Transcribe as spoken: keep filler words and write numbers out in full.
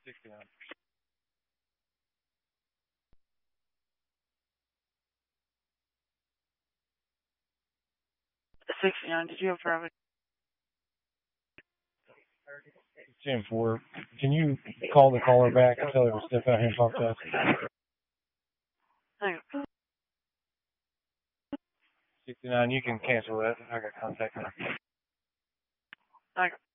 sixty-nine. sixty-nine, did you have traffic? ten four. Can you call the caller back and tell her to step out here and talk to us? Thanks. sixty-nine, you can cancel that. I got contact her. Thanks.